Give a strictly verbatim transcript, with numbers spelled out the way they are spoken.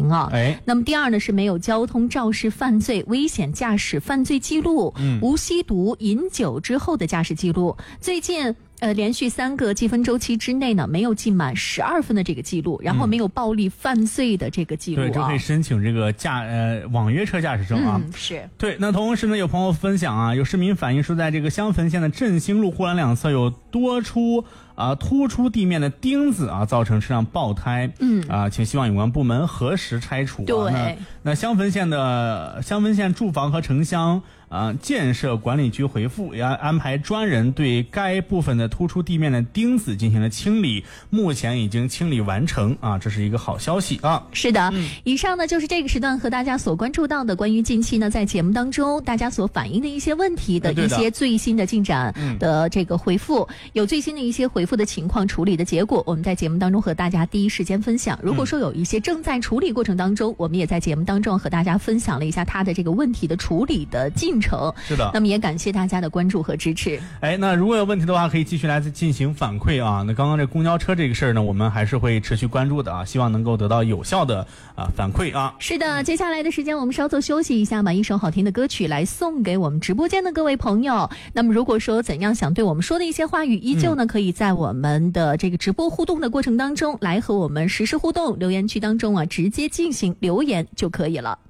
行啊。 哎， 那么第二呢是没有交通肇事犯罪、危险驾驶犯罪记录， 嗯， 无吸毒、饮酒之后的驾驶记录。最近呃，连续三个记分周期之内呢，没有记满十二分的这个记录，然后没有暴力犯罪的这个记录、啊嗯、 对，就可以申请这个驾呃网约车驾驶证啊。 嗯，是对。那同时呢，有朋友分享啊，有市民反映说，在这个香汾县的振兴路护栏两侧有多出啊突出地面的钉子啊，造成车辆爆胎。 嗯啊，请希望有关部门核实拆除、啊。 对。 那那香汾县的香汾县住房和城乡啊建设管理局回复，也安排专人对该部分的突出地面的钉子进行了清理，目前已经清理完成啊，这是一个好消息啊。 是的、 嗯、 以上呢就是这个时段和大家所关注到的关于近期呢在节目当中大家所反映的一些问题的一些最新的进展的这个回复、嗯、有最新的一些回复的情况处理的结果，我们在节目当中和大家第一时间分享。如果说有一些正在处理过程当中、嗯、我们也在节目当中和大家分享了一下他的这个问题的处理的进程。 是的， 那么也感谢大家的关注和支持。 哎，那如果有问题的话可以继续来进行反馈啊。那刚刚这公交车这个事儿呢，我们还是会持续关注的啊，希望能够得到有效的啊反馈啊。 是的，接下来的时间我们稍作休息一下，把一首好听的歌曲来送给我们直播间的各位朋友。那么如果说怎样想对我们说的一些话语，依旧呢、嗯、可以在我们的这个直播互动的过程当中来和我们实时互动，留言区当中啊直接进行留言就可以了。